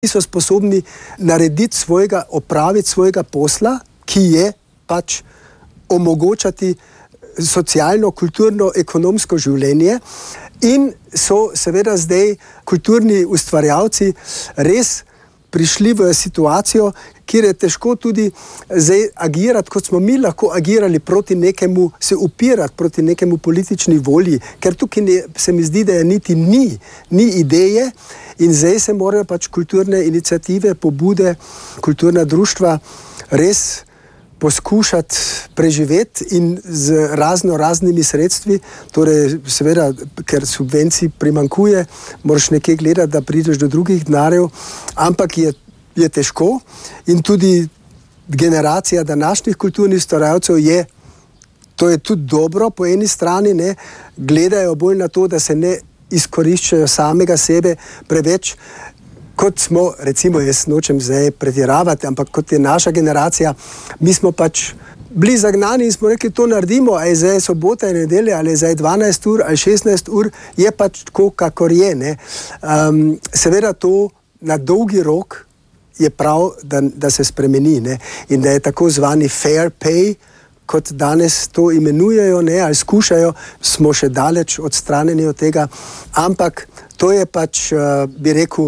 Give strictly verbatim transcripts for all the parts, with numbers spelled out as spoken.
niso sposobni narediti svojega, opraviti svojega posla, ki je pač omogočati socialno, kulturno, ekonomsko življenje. In so seveda zdaj kulturni ustvarjalci res prišli v situacijo, kjer je težko tudi zdaj agirati, kot smo mi lahko agirali proti nekemu, se upirati proti nekemu politični volji, ker tukaj ne, se mi zdi, da je niti ni, ni ideje in zdaj se morajo pač kulturne iniciative, pobude, kulturna društva res poskušati preživeti in z razno raznimi sredstvi, torej seveda, ker subvencij primankuje, moraš nekje gledati, da prideš do drugih denarjev, ampak je, je težko in tudi generacija današnjih kulturnih ustvarjalcev je, to je tudi dobro po eni strani, ne, gledajo bolj na to, da se ne izkoriščajo samega sebe preveč, kot smo, recimo, jaz nočem zdaj pretiravati, ampak kot je naša generacija, mi smo pač bili zagnani in smo rekli, to naredimo, a je zdaj sobota in nedelja, ali je zdaj dvanajst ur ali šestnajst ur, je pač tako, kakor je. Ne. Um, seveda to na dolgi rok je prav, da, da se spremeni, ne. In da je tako zvani fair pay, kot danes to imenujejo, ne, ali skušajo, smo še daleč odstranjeni od tega, ampak to je pač, uh, bi rekel,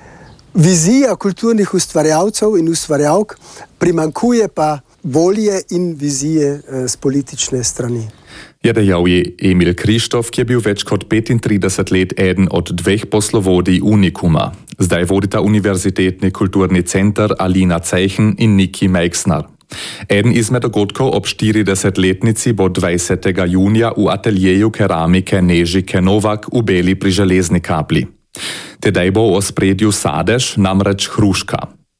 vizija kulturnih ustvarjalcev in ustvarjalk, primankuje pa volje in vizije eh, z politične strani. Je dejal je Emil Krištof, ki je bil več kot petintrideset let eden od dveh poslovodij Unikuma. Zdaj vodita Univerzitetni kulturni center Alina Zeichen in Niki Meixner. Eden izmed dogodkov ob štiridesetletnici bo dvajsetega junija v ateljeju keramike Nežike Novak v Beli pri Železni Kapli. Tedaj bo v ospredju sadež, namreč hruška.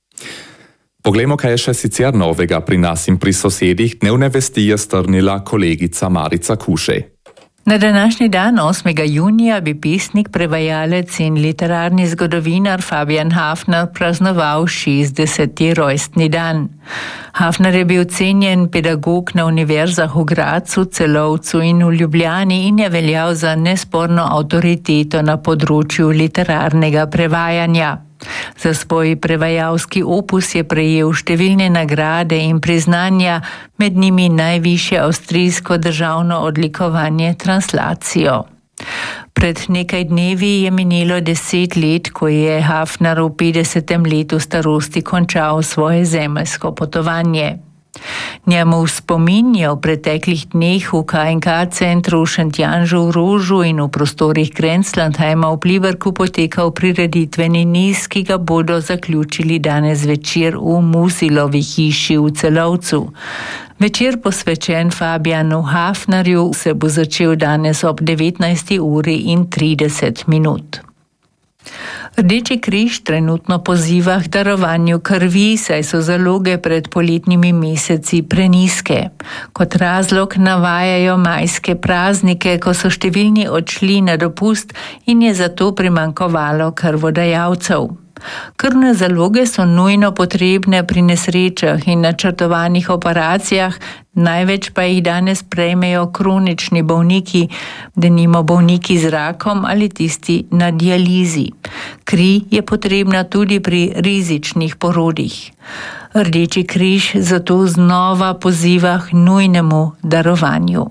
Poglejmo, kaj je še sicer novega pri nas in pri sosedih, dnevne vesti je strnila kolegica Marica Kušej. Na današnji dan, osmega junija, bi pesnik, prevajalec in literarni zgodovinar Fabian Hafner praznoval šestdeseti rojstni dan. Hafner je bil cenjen pedagog na univerzah v Gradcu, Celovcu in v Ljubljani in je veljal za nesporno avtoriteto na področju literarnega prevajanja. Za svoj prevajalski opus je prejel številne nagrade in priznanja, med njimi najvišje avstrijsko državno odlikovanje translacijo. Pred nekaj dnevi je minilo deset let, ko je Hafner v petdesetem letu starosti končal svoje zemeljsko potovanje. Njemu v spomin je v preteklih dneh v K in K centru v Šentjanžu v Rožu in v prostorih Grenzlandheima v Pliberku potekal prireditveni niz, ki ga bodo zaključili danes večer v Musilovi hiši v Celovcu. Večer posvečen Fabianu Hafnerju se bo začel danes ob devetnajsti uri in trideset minut. Rdeči križ trenutno poziva k darovanju krvi, saj so zaloge pred poletnimi meseci prenizke. Kot razlog navajajo majske praznike, ko so številni odšli na dopust in je zato primanjkovalo krvodajalcev. Krvne zaloge so nujno potrebne pri nesrečah in načrtovanih operacijah, največ pa jih danes prejmejo kronični bolniki, denimo bolniki z rakom ali tisti na dializi. Kri je potrebna tudi pri rizičnih porodih. Rdeči križ zato znova poziva k nujnemu darovanju.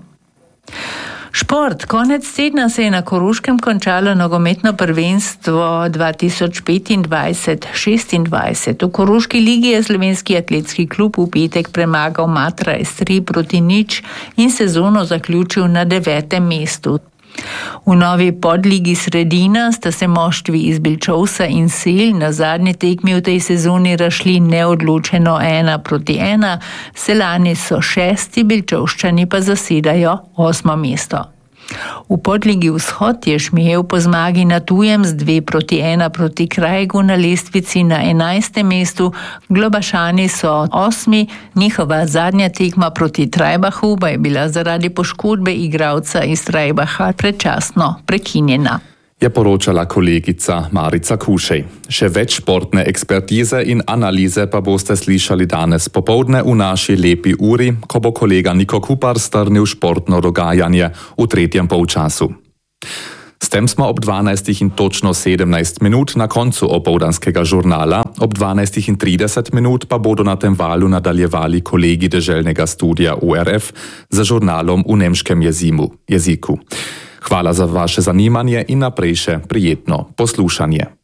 Šport. Konec tedna se je na Koroškem končalo nogometno prvenstvo dva tisoč petindvajset šestindvajset. V Koroški ligi je Slovenski atletski klub v petek premagal Matra s tri proti nič in sezono zaključil na devetem mestu. V novi podligi Sredina sta se moštvi iz Bilčovsa in Sel na zadnji tekmi v tej sezoni razšli neodločeno ena proti ena, Selani so šesti, Bilčovščani pa zasedajo osmo mesto. V podligi Vzhod je Šmijev po zmagi na tujem z dve proti ena proti Krajgu na lestvici na enajstem mestu, Globašani so osmi, njihova zadnja tekma proti Trajbahu pa je bila zaradi poškodbe igralca iz Trajbaha predčasno prekinjena. Je poročala kolegica Marica Kušej. Še več športne ekspertize in analize pa boste slišali danes popoldne v naši lepi uri, ko bo kolega Niko Kupar strnil športno dogajanje v tretjem polčasu. S tem smo ob dvanajstih in točno sedemnajst minut na koncu opoldanskega žurnala, ob dvanajstih in trideset minut pa bodo na tem valu nadaljevali kolegi deželnega studija U R F za žurnalom v nemškem jezimu, jeziku. Hvala za vaše zanimanje in naprej še prijetno poslušanje.